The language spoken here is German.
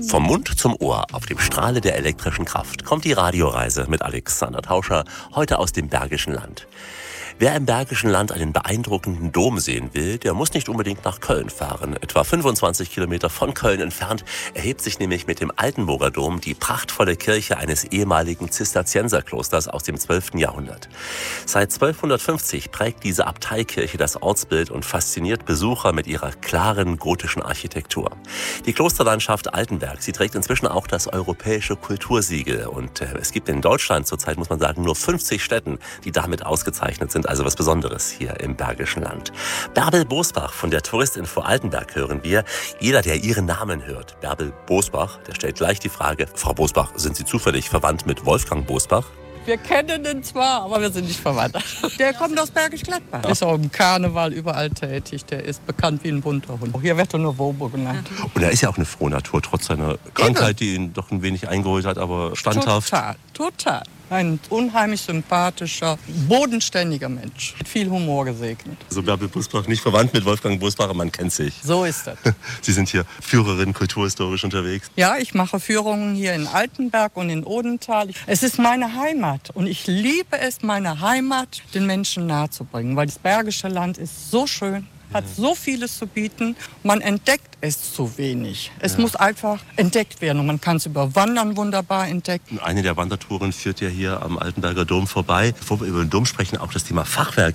Vom Mund zum Ohr auf dem Strahle der elektrischen Kraft kommt die Radioreise mit Alexander Tauscher, heute aus dem Bergischen Land. Wer im Bergischen Land einen beeindruckenden Dom sehen will, der muss nicht unbedingt nach Köln fahren. Etwa 25 Kilometer von Köln entfernt erhebt sich nämlich mit dem Altenburger Dom die prachtvolle Kirche eines ehemaligen Zisterzienserklosters aus dem 12. Jahrhundert. Seit 1250 prägt diese Abteikirche das Ortsbild und fasziniert Besucher mit ihrer klaren gotischen Architektur. Die Klosterlandschaft Altenberg, sie trägt inzwischen auch das europäische Kultursiegel. Und es gibt in Deutschland zurzeit, muss man sagen, nur 50 Städten, die damit ausgezeichnet sind. Also was Besonderes hier im Bergischen Land. Bärbel Bosbach von der Touristinfo Altenberg hören wir. Jeder, der ihren Namen hört, Bärbel Bosbach, der stellt gleich die Frage: Frau Bosbach, sind Sie zufällig verwandt mit Wolfgang Bosbach? Wir kennen ihn zwar, aber wir sind nicht verwandt. Der kommt aus Bergisch Gladbach. Ist auch im Karneval überall tätig. Der ist bekannt wie ein bunter Hund. Hier wird er nur Wobo genannt. Und er ist ja auch eine frohe Natur, trotz seiner Krankheit, die ihn doch ein wenig eingeholt hat, aber standhaft. Total. Ein unheimlich sympathischer, bodenständiger Mensch. Mit viel Humor gesegnet. Also Bärbel Bosbach nicht verwandt mit Wolfgang Bosbach, man kennt sich. So ist das. Sie sind hier Führerin kulturhistorisch unterwegs. Ja, ich mache Führungen hier in Altenberg und in Odenthal. Es ist meine Heimat und ich liebe es, meine Heimat den Menschen nahezubringen, weil das Bergische Land ist so schön. Hat so vieles zu bieten, man entdeckt es zu wenig. Es muss einfach entdeckt werden und man kann es über Wandern wunderbar entdecken. Eine der Wandertouren führt ja hier am Altenberger Dom vorbei. Bevor wir über den Dom sprechen, auch das Thema Fachwerk